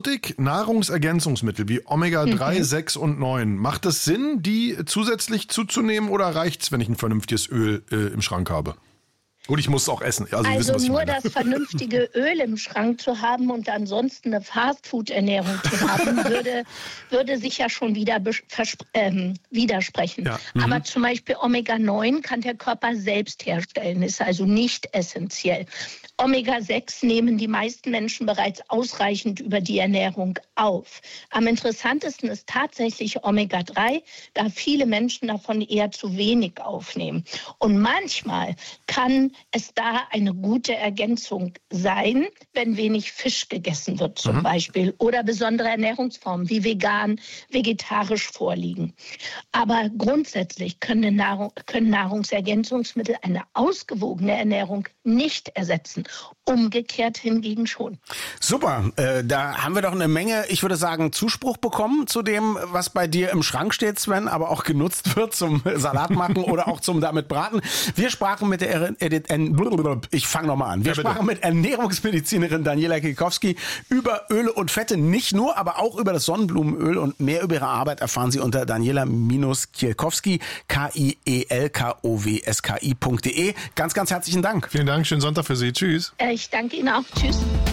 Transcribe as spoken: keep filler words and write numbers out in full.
Probiotik, Nahrungsergänzungsmittel wie Omega drei, mhm. sechs und neun. Macht es Sinn, die zusätzlich zuzunehmen oder reicht's, wenn ich ein vernünftiges Öl äh, im Schrank habe? Gut, ich muss es auch essen. Also, also wissen, nur das vernünftige Öl im Schrank zu haben und ansonsten eine Fastfood-Ernährung zu haben, würde, würde sich ja schon wieder ähm, widersprechen. Ja. Mhm. Aber zum Beispiel Omega neun kann der Körper selbst herstellen, ist also nicht essentiell. Omega sechs nehmen die meisten Menschen bereits ausreichend über die Ernährung auf. Am interessantesten ist tatsächlich Omega drei, da viele Menschen davon eher zu wenig aufnehmen. Und manchmal kann es da eine gute Ergänzung sein, wenn wenig Fisch gegessen wird zum mhm. Beispiel oder besondere Ernährungsformen wie vegan, vegetarisch vorliegen. Aber grundsätzlich können, Nahrung, können Nahrungsergänzungsmittel eine ausgewogene Ernährung nicht ersetzen. Umgekehrt hingegen schon. Super, äh, da haben wir doch eine Menge, ich würde sagen, Zuspruch bekommen zu dem, was bei dir im Schrank steht, Sven, aber auch genutzt wird zum Salat machen oder auch zum damit braten. Wir sprachen mit der, ich fange nochmal an, wir ja, sprachen mit Ernährungsmedizinerin Daniela Kielkowski über Öle und Fette, nicht nur, aber auch über das Sonnenblumenöl, und mehr über ihre Arbeit erfahren Sie unter Daniela-Kielkowski, K I E L K O W S K I punkt de. Ganz, ganz herzlichen Dank. Vielen Dank, schönen Sonntag für Sie. Tschüss. Ich danke Ihnen auch. Tschüss.